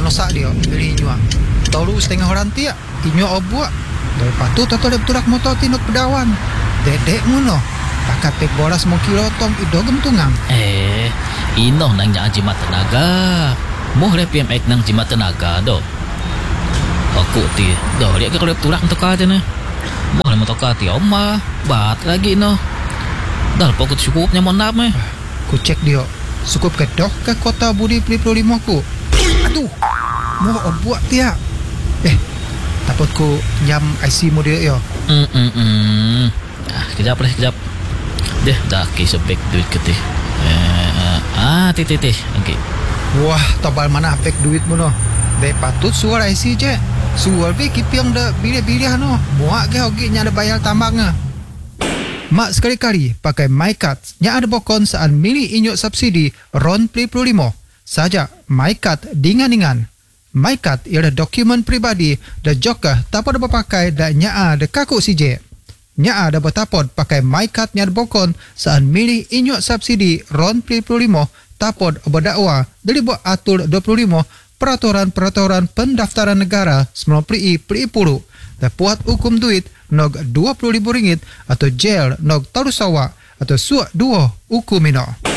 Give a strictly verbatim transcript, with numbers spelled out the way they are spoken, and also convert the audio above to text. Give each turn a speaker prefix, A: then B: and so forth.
A: yang nosak dia beli inyo. Tahu setengah orang tiak inyo obuak. Dari patu toto dia beturak motor tinut pedawan. Dedek ngono. Pakai pek boras mau kilotong ido gemtungang.
B: Eh, ino nang nya jimat tenaga. Moh re P M X nang jimat tenaga do. Aku ti, do dia ke kalau beturak untuk aja ne. Moh le motor ti oma, bat lagi no. Dah pokok cukupnya mon nap meh.
A: Ku cek dia. Cukup ke dok ke kota Budi Peli Pelu Lima ku. Aduh. Mau obuak tiak. Eh, takut ku nyam I C mu dia yo.
B: Hmm hmm hmm. Ah, kejap leh, kejap. Deh, dah ke sebek duit ke teh. Eh, ah, teh teh teh. Okey.
A: Wah, tobal mana pek duit mu no. Be patut suar I C je. Suar be kipiang dah bilih-bilih no. Muak ke hoki nya ada bayar tambangnya. Mak sekali-kali pakai MyCard yang ada bokon saan milih inyok subsidi RON Peli Pelu Lima. Saja MyCard dingan-dingan. MyCard ialah dokumen pribadi dan juga dapat berpakai dan nyaa de kakuk C J. Nyaa ada bertapod pakai MyCard yang ada bokon saan milih inyok subsidi RON Peli Pelu Lima tapod berdakwa dari buat atur dua puluh lima Peraturan-Peraturan Pendaftaran Negara sembilan puluh I Peli Pulu dan puat hukum duit nog dua puluh ribu ringgit atau jail nog tarusawa atau suak dua hukum ino.